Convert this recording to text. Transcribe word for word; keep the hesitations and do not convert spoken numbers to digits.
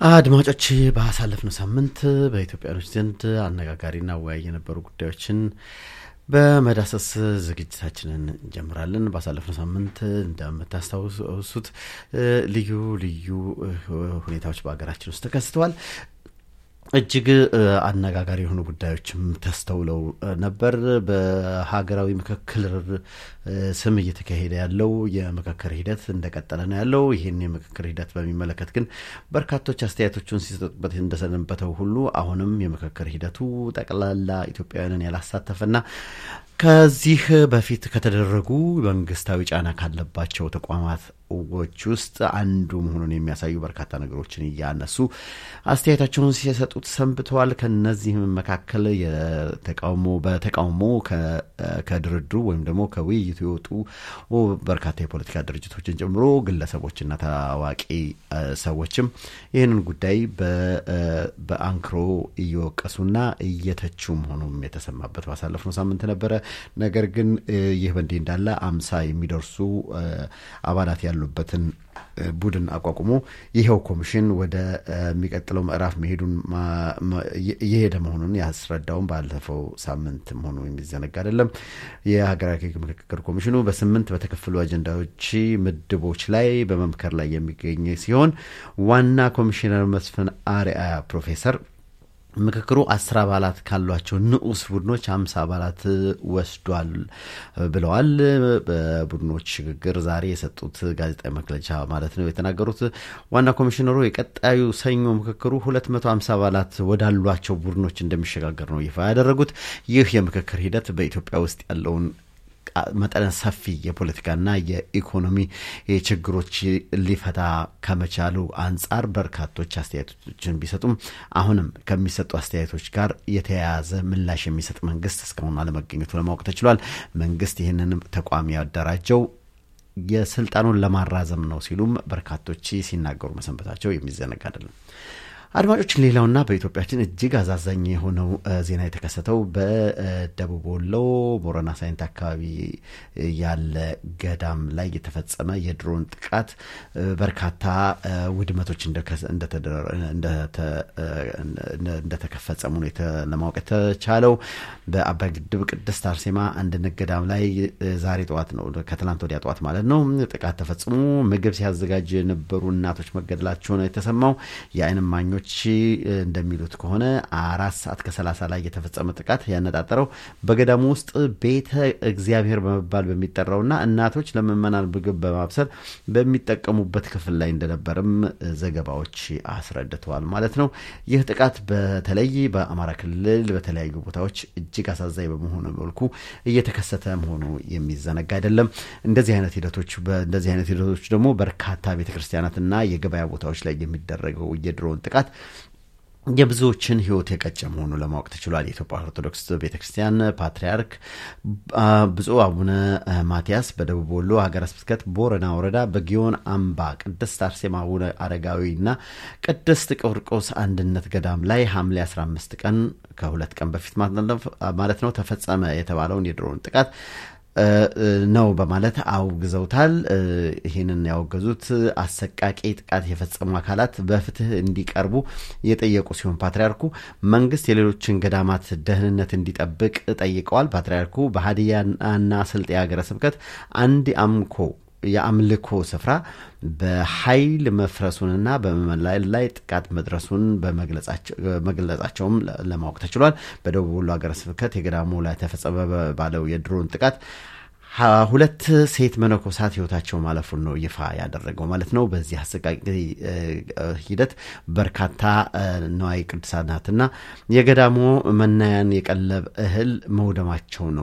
አድማጮች ባሳለፍነው ሳምንት በኢትዮጵያኖች ዘንድ አነጋጋሪና ወያይ የነበሩ ጉዳዮችን በመዳሰስ ዝግጅታችንን እንጀምራለን። ባሳለፍነው ሳምንት እንደምታስታውሱት ልዩ ልዩ ሁኔታዎች በአገራችን ውስጥ ተከስተዋል። እጅግ አነጋጋሪ የሆኑ ጉዳዮችም ተስተውለው ነበር። በሀገራዊ ምክክር ስም እየተካሄደ ያለው የምክክር ሂደት እንደቀጠለ ነው ያለው። ይህን የምክክር ሂደት በሚመለከት ግን በርካቶች አስተያየቶችን ሲሰጡበት እንደሰነበተው ሁሉ አሁንም የምክክር ሂደቱ ጠቅላላ ኢትዮጵያውያንን ያላሳተፈና ከዚህ በፊት ከተደረጉ መንግስታዊ ጫና ካለባቸው ተቋማት ውስጥ አንዱ መሆኑን የሚያሳዩ በርካታ ነገሮችን ያነሱ አስተያየታቸውን ሲሰጡት ሰንብተዋል። ከነዚህም መካከል የተቃውሞ በተቃውሞ ከድርድሩ ወይም ደግሞ ከውይይቱ የወጡ በርካታ የፖለቲካ ድርጅቶችን ጨምሮ ግለሰቦችና ታዋቂ ሰዎችም ይህንን ጉዳይ በአንክሮ እየወቀሱና እየተቹ መሆኑም የተሰማበት ባሳለፍነው ሳምንት ነበረ። ነገር ግን ይህ በእንዲህ እንዳለ አምሳ የሚደርሱ አባላት ያሉበትን ቡድን አቋቁሞ ይሄው ኮሚሽን ወደ የሚቀጥለው ምዕራፍ መሄዱን እየሄደ መሆኑን ያስረዳውን ባለፈው ሳምንት መሆኑ የሚዘነጋ አይደለም። የሀገራዊ ምክክር ኮሚሽኑ በስምንት በተከፈሉ አጀንዳዎች ምድቦች ላይ በመምከር ላይ የሚገኝ ሲሆን ዋና ኮሚሽነር መስፍን አርአያ ፕሮፌሰር ምክክሩ አስር አባላት ካሏቸው ንዑስ ቡድኖች ሃምሳ አባላት ወስዷል ብለዋል። በቡድኖች ሽግግር ዛሬ የሰጡት ጋዜጣዊ መግለጫ ማለት ነው የተናገሩት ዋና ኮሚሽነሩ የቀጣዩ ሰኞ ምክክሩ ሁለት መቶ ሃምሳ አባላት ወዳሏቸው ቡድኖች እንደሚሸጋገር ነው ይፋ ያደረጉት። ይህ የምክክር ሂደት በኢትዮጵያ ውስጥ ያለውን መጠነ ሰፊ የፖለቲካና የኢኮኖሚ ችግሮች ሊፈታ ከመቻሉ አንጻር በርካቶች አስተያየቶችን ቢሰጡም አሁንም ከሚሰጡ አስተያየቶች ጋር የተያያዘ ምላሽ የሚሰጥ መንግስት እስካሁን አለመገኘቱ ለማወቅ ተችሏል። መንግስት ይህንን ተቋም ያደራጀው የስልጣኑን ለማራዘም ነው ሲሉም በርካቶች ሲናገሩ መሰንበታቸው የሚዘነጋ አይደለም። አድማጮች ሌላውና በኢትዮጵያችን እጅግ አዛዛኝ የሆነው ዜና የተከሰተው በደቡብ ወሎ ቦረና ሳይንት አካባቢ ያለ ገዳም ላይ የተፈጸመ የድሮን ጥቃት በርካታ ውድመቶች እንደተከፈጸሙ ነው ለማወቅ የተቻለው። በአባይ ግድብ ቅድስት አርሴማ አንድነት ገዳም ላይ ዛሬ ጠዋት ነው ከትላንት ወዲያ ጠዋት ማለት ነው ጥቃት ተፈጽሞ ምግብ ሲያዘጋጁ የነበሩ እናቶች መገደላቸው ነው የተሰማው። የዓይን እማኞች እንደሚሉት ከሆነ አራት ሰዓት ከሰላሳ ላይ የተፈጸመ ጥቃት ያነጣጠረው በገዳሙ ውስጥ ቤተ እግዚአብሔር በመባል በሚጠራውና እናቶች ለምእመናን ምግብ በማብሰል በሚጠቀሙበት ክፍል ላይ እንደነበርም ዘገባዎች አስረድተዋል ማለት ነው። ይህ ጥቃት በተለይ በአማራ ክልል በተለያዩ ቦታዎች እጅግ አሳዛኝ በመሆኑ መልኩ እየተከሰተ መሆኑ የሚዘነጋ አይደለም። እንደዚህ አይነት ሂደቶች በእንደዚህ አይነት ሂደቶች ደግሞ በርካታ ቤተክርስቲያናትና የገበያ ቦታዎች ላይ የሚደረገው የድሮን ጥቃት የብዙዎችን ህይወት የቀጨ መሆኑ ለማወቅ ተችሏል። የኢትዮጵያ ኦርቶዶክስ ቤተክርስቲያን ፓትርያርክ ብፁዕ አቡነ ማቲያስ በደቡብ ወሎ ሀገረ ስብከት ቦረና ወረዳ በጊዮን አምባ ቅድስት አርሴማ አቡነ አረጋዊና ቅድስት ቂርቆስ አንድነት ገዳም ላይ ሐምሌ አስራ አምስት ቀን ከሁለት ቀን በፊት ማለት ነው ተፈጸመ የተባለውን የድሮን ጥቃት ነው በማለት አውግዘውታል። ይህንን ያወገዙት አሰቃቂ ጥቃት የፈጸሙ አካላት በፍትህ እንዲቀርቡ የጠየቁ ሲሆን ፓትርያርኩ መንግስት የሌሎችን ገዳማት ደህንነት እንዲጠብቅ ጠይቀዋል። ፓትርያርኩ በሀዲያና ስልጤ ሀገረ ስብከት አንድ አምኮ የአምልኮ ስፍራ በኃይል መፍረሱንና በመመላል ላይ ጥቃት መድረሱን በመግለጻቸውም ለማወቅ ተችሏል። በደቡብ ወሎ ሀገረ ስብከት የገዳሙ ላይ ተፈጸመ ባለው የድሮን ጥቃት ሁለት ሴት መነኮሳት ህይወታቸው ማለፉን ነው ይፋ ያደረገው ማለት ነው። በዚህ አሰቃቂ ሂደት በርካታ ንዋየ ቅድሳትና የገዳሙ መናያን የቀለብ እህል መውደማቸው ነው